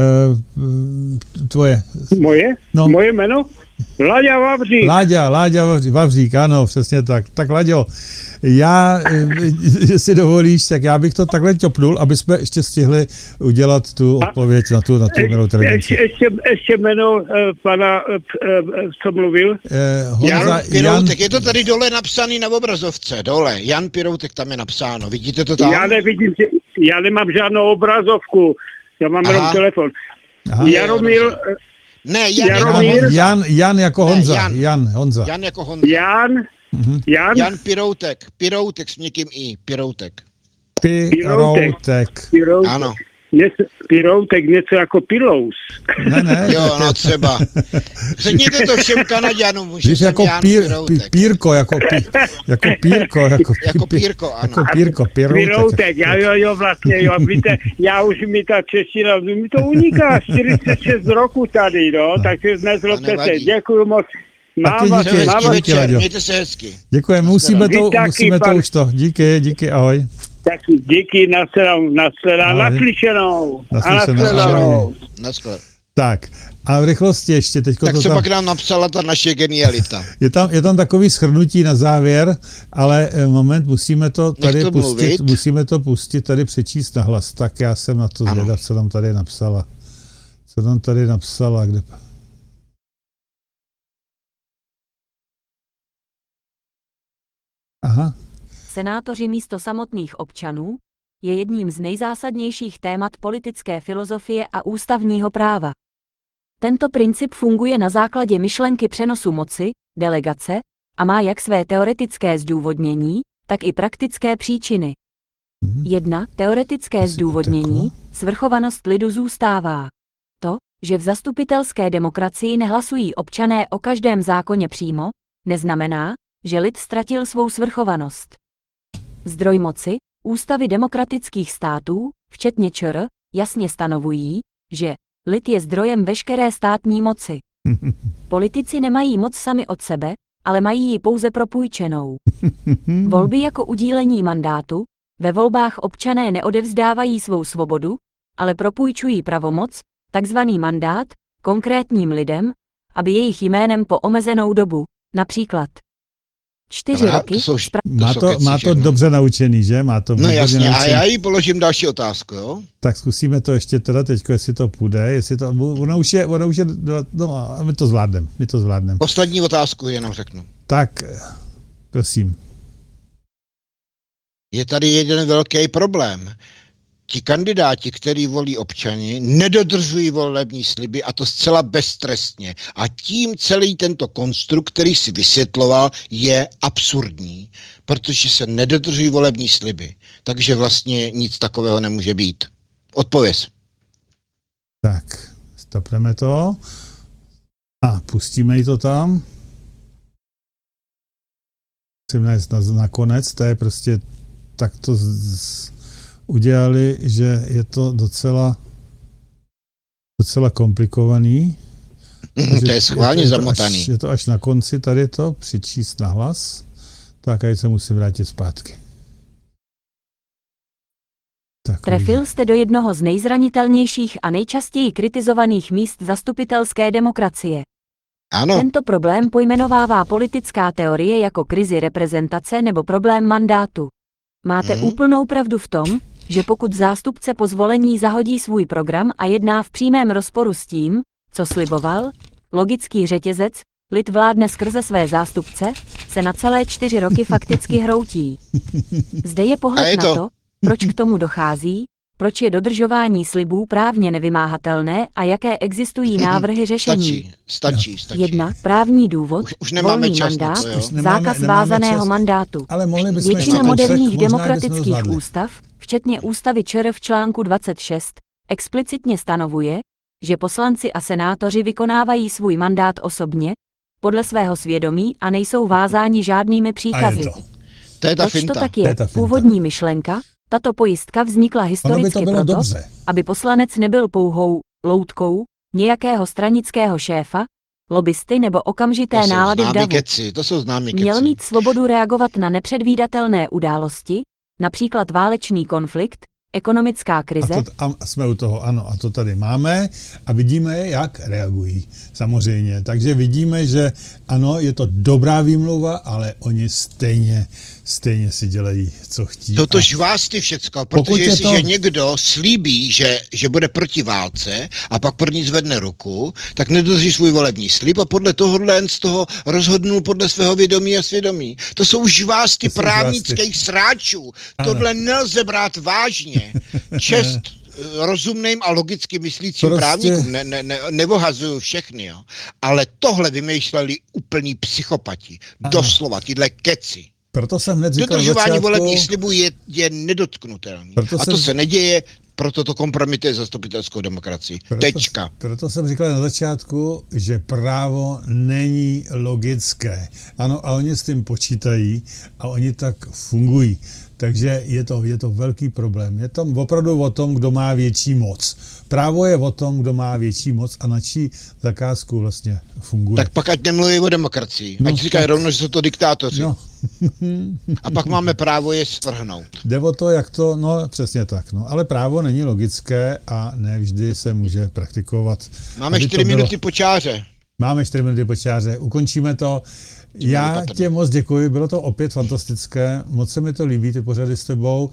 Tvoje. Moje? No. Moje jméno? Láďa Vavřík. Láďa Vavřík, ano, přesně tak. Tak Láďo, já, jestli dovolíš, tak já bych to takhle ťopnul, aby jsme ještě stihli udělat tu odpověď na tu umělou inteligenci. Ještě jméno pana, co mluvil? Jan Piroutek, je to tady dole napsaný na obrazovce, dole. Jan Piroutek, tam je napsáno, vidíte to tam? Já nevidím, já nemám žádnou obrazovku, já mám jenom telefon. Jaromír... Ne, Jan jako Honza. Honza. Jan jako Honza. Jan Piroutek. Piroutek s někým i. Piroutek. Ano. Piroutek, něco jako pilous. Ne. Jo, no třeba. Řekněte to všem Kanaďanům, že jsem jako Jan Piroutek. Pírko, jako pírko. Jako pírko, ano. Jako pírko, Piroutek, jo, vlastně, jo, víte, já už mi ta čeština, mi to uniká, 46 roku tady, no, takže nezlobte se, děkuju moc. Mějte se hezky. Děkujeme, musíme to už to. Díky, ahoj. Tak díky, naslyšenou. Tak, a v rychlosti ještě. Tak co pak nám napsala ta naše genialita? Je tam takový shrnutí na závěr, ale moment, musíme to pustit, tady přečíst nahlas. Tak já jsem na to zvědav, co tam tady napsala. Kde... Aha. Senátoři místo samotných občanů je jedním z nejzásadnějších témat politické filozofie a ústavního práva. Tento princip funguje na základě myšlenky přenosu moci, delegace, a má jak své teoretické zdůvodnění, tak i praktické příčiny. 1. Teoretické zdůvodnění, svrchovanost lidu zůstává. To, že v zastupitelské demokracii nehlasují občané o každém zákoně přímo, neznamená, že lid ztratil svou svrchovanost. Zdroj moci, ústavy demokratických států, včetně ČR, jasně stanovují, že lid je zdrojem veškeré státní moci. Politici nemají moc sami od sebe, ale mají ji pouze propůjčenou. Volby jako udílení mandátu, ve volbách občané neodevzdávají svou svobodu, ale propůjčují pravomoc, takzvaný mandát, konkrétním lidem, aby jejich jménem po omezenou dobu, například 4 roky, Má to dobře naučený, že? Má to no jasně, naučený. A já jí položím další otázku, jo? Tak zkusíme to ještě teda teďko, jestli to půjde, ona už je, no, my to zvládneme. Poslední otázku jenom řeknu. Tak, prosím. Je tady jeden velký problém. Ti kandidáti, který volí občani, nedodržují volební sliby a to zcela beztrestně. A tím celý tento konstrukt, který si vysvětloval, je absurdní, protože se nedodržují volební sliby. Takže vlastně nic takového nemůže být. Odpověz. Tak, stopneme to a pustíme jí to tam. Musím najít na konec, to je prostě takto udělali, že je to docela komplikovaný. To je schválně zamotaný. Je to až na konci tady to přičíst na hlas. Tak a se musím vrátit zpátky. Trefil jste do jednoho z nejzranitelnějších a nejčastěji kritizovaných míst zastupitelské demokracie. Ano. Tento problém pojmenovává politická teorie jako krizi reprezentace nebo problém mandátu. Máte úplnou pravdu v tom, že pokud zástupce po zvolení zahodí svůj program a jedná v přímém rozporu s tím, co sliboval, logický řetězec, lid vládne skrze své zástupce, se na celé 4 roky fakticky hroutí. Zde je pohled na to, proč k tomu dochází, proč je dodržování slibů právně nevymáhatelné a jaké existují návrhy řešení. Stačí. 1. Právní důvod, už nemáme volný čas mandát, na to, zákaz vázaného mandátu. Ale většina moderních demokratických ústav, včetně ústavy ČR v článku 26, explicitně stanovuje, že poslanci a senátoři vykonávají svůj mandát osobně, podle svého svědomí a nejsou vázáni žádnými příkazy. To je ta Proč finta. to tak je? Původní myšlenka, tato pojistka vznikla historicky proto, aby poslanec nebyl pouhou loutkou nějakého stranického šéfa, lobbysty nebo okamžité nálady v davu. To jsou známí keci. Měl mít svobodu reagovat na nepředvídatelné události, například válečný konflikt, ekonomická krize. A jsme u toho, ano, a to tady máme a vidíme, jak reagují, samozřejmě. Takže vidíme, že ano, je to dobrá výmluva, ale oni stejně si dělají, co chtí. Toto žvásty všecko, protože jestliže někdo slíbí, že bude proti válce a pak pro ní zvedne ruku, tak nedodrží svůj volební slib a podle tohohle z toho rozhodnul podle svého vědomí a svědomí. To jsou žvásty právnických sráčů. Ano. Tohle nelze brát vážně. Čest rozumným a logicky myslícím právníkům, nevohazuju všechny, jo. Ale tohle vymýšleli úplní psychopati. Doslova, tyhle keci. Proto jsem hned říkal dodržování volebních slibů je nedotknutelný. A to se neděje, proto to kompromituje zastupitelskou demokracii. Tečka. Proto jsem říkal na začátku, že právo není logické. Ano, a oni s tím počítají a oni tak fungují. Takže je to velký problém. Je to opravdu o tom, kdo má větší moc. Právo je o tom, kdo má větší moc a na čí zakázku vlastně funguje. Tak pak ať nemluví o demokracii. Ať říkají rovno, že jsou to diktátoři. No. A pak máme právo je svrhnout. Jde o to, jak to, no přesně tak. No. Ale právo není logické a ne vždy se může praktikovat. Máme 4 minuty po čáře. Máme 4 minuty po čáře. Ukončíme to. Já tě moc děkuji, bylo to opět fantastické, moc se mi to líbí, ty pořady s tebou.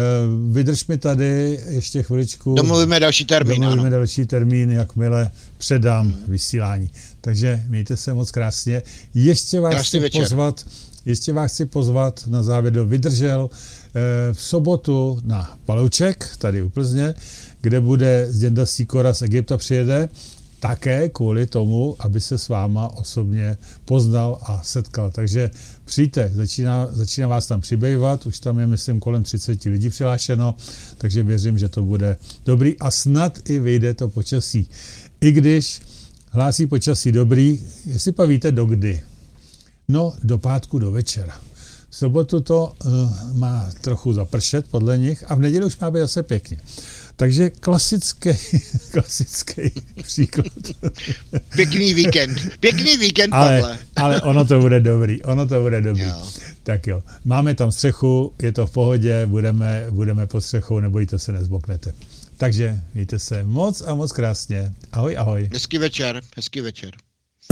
Vydrž mi tady ještě chviličku. Domluvíme další termín, jakmile předám vysílání. Takže mějte se moc krásně. Ještě vás chci pozvat na závěr, kdo vydržel v sobotu na Palouček, tady u Plzně, kde bude Zděnda Sýkora z Egypta přijede, také kvůli tomu, aby se s váma osobně poznal a setkal. Takže přijďte, začíná vás tam přibývat, už tam je, myslím, kolem 30 lidí přihlášeno, takže věřím, že to bude dobrý a snad i vyjde to počasí. I když hlásí počasí dobrý, jestli pak víte dokdy? No, do pátku do večera. V sobotu to má trochu zapršet podle nich a v neděli už má být zase pěkně. Takže klasický příklad. Pěkný víkend, Pavle. Ale ono to bude dobrý. Jo. Tak jo, máme tam střechu, je to v pohodě, budeme pod střechou, nebojte se, nezboknete. Takže mějte se moc a moc krásně. Ahoj, ahoj. Hezký večer.